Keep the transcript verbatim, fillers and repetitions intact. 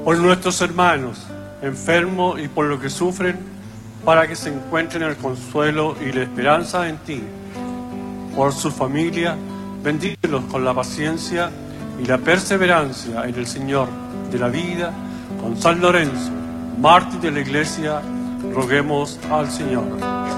por nuestros hermanos enfermos y por los que sufren, para que se encuentren el consuelo y la esperanza en ti. Por su familia, bendícelos con la paciencia y la perseverancia en el Señor de la vida. Con San Lorenzo, mártir de la Iglesia, roguemos al Señor.